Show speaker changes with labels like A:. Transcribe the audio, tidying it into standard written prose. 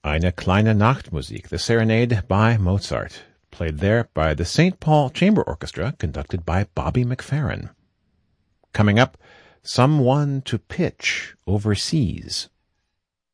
A: Eine kleine Nachtmusik, the Serenade by Mozart, played there by the St. Paul Chamber Orchestra, conducted by Bobby McFerrin. Coming up, Someone to Pitch Overseas.